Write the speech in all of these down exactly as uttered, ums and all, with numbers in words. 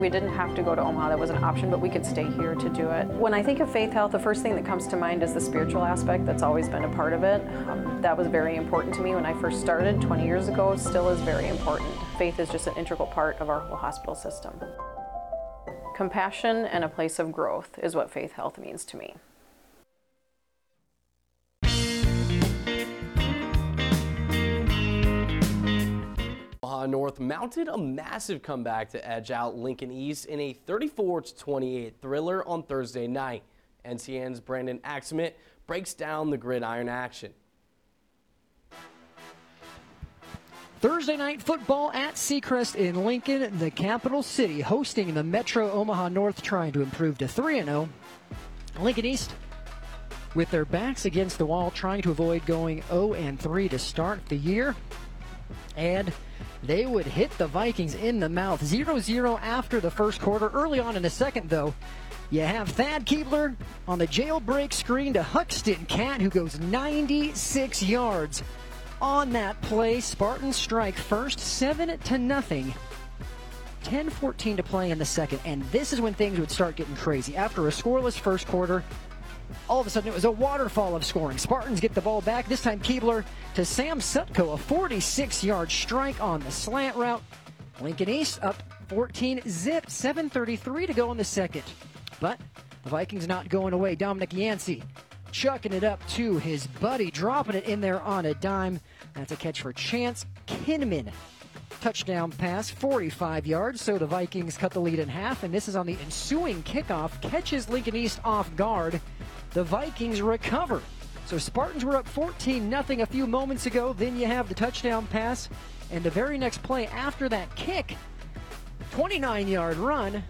We didn't have to go to Omaha, that was an option, but we could stay here to do it. When I think of Faith Health, the first thing that comes to mind is the spiritual aspect. That's always been a part of it. Um, that was very important to me when I first started twenty years ago, still is very important. Faith is just an integral part of our whole hospital system. Compassion and a place of growth is what Faith Health means to me. Omaha North mounted a massive comeback to edge out Lincoln East in a thirty-four to twenty-eight thriller on Thursday night. N C N's Brandon Axmit breaks down the gridiron action. Thursday night football at Seacrest in Lincoln, the capital city, hosting the Metro Omaha North, trying to improve to three and oh. Lincoln East, with their backs against the wall, trying to avoid going oh and three to start the year. And they would hit the Vikings in the mouth. zero zero after the first quarter. Early on in the second, though, you have Thad Keebler on the jailbreak screen to Huxton Cat, who goes ninety-six yards on that play. Spartans strike first, seven to nothing. ten fourteen to play in the second, and this is when things would start getting crazy. After a scoreless first quarter, all of a sudden it was a waterfall of scoring. Spartans get the ball back. This time Keebler to Sam Sutko, a forty-six yard strike on the slant route. Lincoln East up fourteen zip, seven thirty-three to go in the second. But the Vikings not going away. Dominic Yancey chucking it up to his buddy, dropping it in there on a dime. That's a catch for Chance Kinman. Touchdown pass, forty-five yards, so the Vikings cut the lead in half, and this is on the ensuing kickoff. Catches Lincoln East off guard. The Vikings recover. So Spartans were up fourteen nothing a few moments ago. Then you have the touchdown pass, and the very next play after that kick, twenty-nine yard run.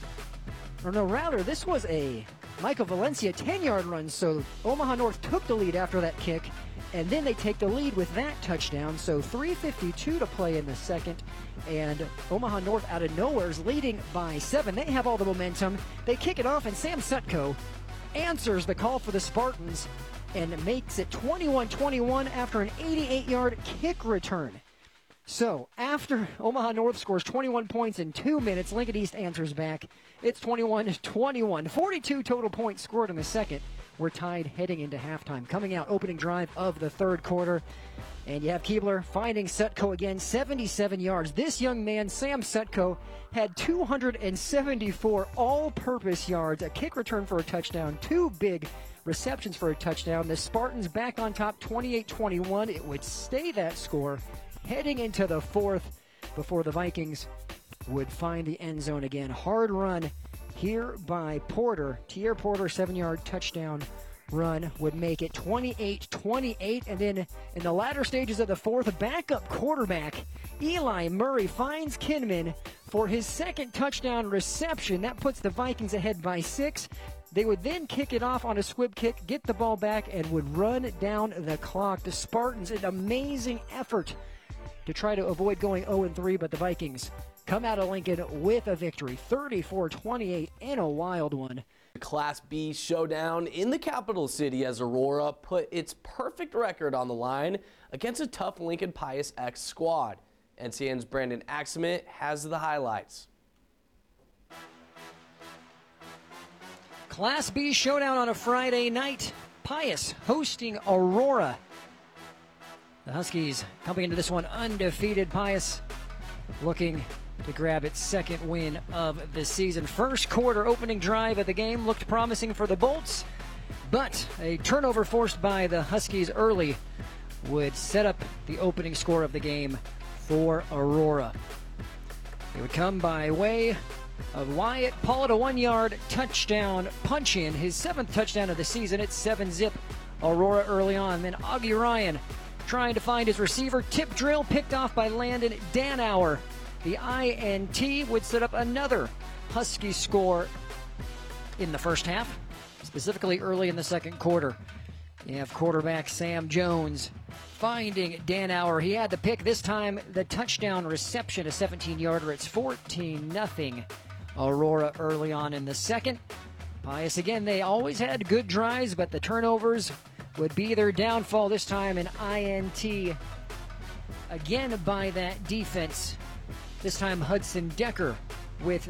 Or no, rather, this was a Michael Valencia ten yard run, so Omaha North took the lead after that kick, and then they take the lead with that touchdown. So three fifty-two to play in the second, and Omaha North out of nowhere is leading by seven. They have all the momentum. They kick it off, and Sam Sutko answers the call for the Spartans and makes it twenty-one twenty-one after an eighty-eight yard kick return. So after Omaha North scores twenty-one points in two minutes, Lincoln East answers back. It's twenty-one twenty-one. forty-two total points scored in the second. We're tied heading into halftime. Coming out, opening drive of the third quarter. And you have Keebler finding Sutko again, seventy-seven yards. This young man, Sam Sutko, had two hundred seventy-four all-purpose yards, a kick return for a touchdown, two big receptions for a touchdown. The Spartans back on top, twenty-eight twenty-one. It would stay that score heading into the fourth before the Vikings would find the end zone again. Hard run here by Porter. Tier Porter, seven yard touchdown run would make it twenty-eight twenty-eight. And then in the latter stages of the fourth, backup quarterback Eli Murray finds Kinman for his second touchdown reception. That puts the Vikings ahead by six. They would then kick it off on a squib kick, get the ball back, and would run down the clock. The Spartans, an amazing effort to try to avoid going oh and three, but the Vikings come out of Lincoln with a victory, thirty-four twenty-eight, in a wild one. Class B showdown in the capital city as Aurora put its perfect record on the line against a tough Lincoln Pius X squad. N C N's Brandon Axmit has the highlights. Class B showdown on a Friday night. Pius hosting Aurora. The Huskies coming into this one undefeated. Pius looking to grab its second win of the season. First quarter opening drive of the game looked promising for the Bolts, but a turnover forced by the Huskies early would set up the opening score of the game for Aurora. It would come by way of Wyatt Pollitt, a one-yard touchdown punch-in, his seventh touchdown of the season. It's seven zip Aurora early on. Then Augie Ryan trying to find his receiver. Tip drill picked off by Landon Danauer. The I N T would set up another Husky score in the first half, specifically early in the second quarter. You have quarterback Sam Jones finding Danauer. He had the pick, this time the touchdown reception, a seventeen yarder. It's fourteen nothing Aurora early on in the second. Pius again, they always had good drives, but the turnovers would be their downfall. This time an I N T again by that defense. This time Hudson Decker with